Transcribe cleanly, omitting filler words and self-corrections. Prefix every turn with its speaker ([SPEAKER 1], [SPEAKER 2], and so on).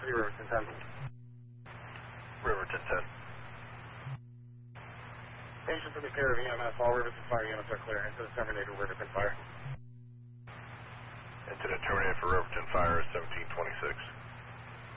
[SPEAKER 1] Riverton 10.
[SPEAKER 2] Riverton 10.
[SPEAKER 1] Patient for the care of EMS. All Riverton Fire units are clear. Incident terminated Riverton Fire.
[SPEAKER 2] Incident terminated for Riverton Fire 1726.